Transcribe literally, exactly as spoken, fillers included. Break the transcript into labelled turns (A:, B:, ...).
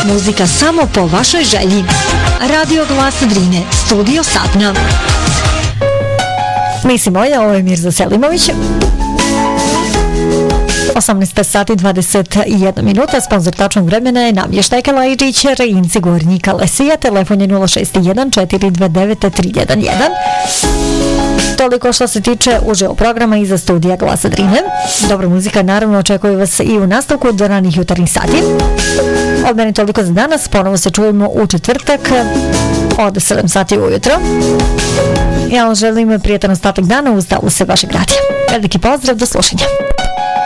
A: Muzika samo po vašoj želji. Radio Glas Drine, studio Satna.
B: Mislim moja, ovo je Mirza Selimović. osamnaest sati dvadeset jedna minuta, sponsor tačnog vremena je Namještajka Lajičić, Rejinci Gornji Kalesija, telefon je nula šest jedan četiri dve devet tri jedan jedan. Toliko što se tiče uživo programa iza studija Glasa Drine. Dobra muzika naravno očekuje vas i u nastavku do ranih jutarnjih sati. Od mene toliko za danas, ponovo se čujemo u četvrtak od sedam sati ujutro. Ja vam želim prijetan ostatak dana uz da se vašeg radija. Veliki pozdrav, do slušanja.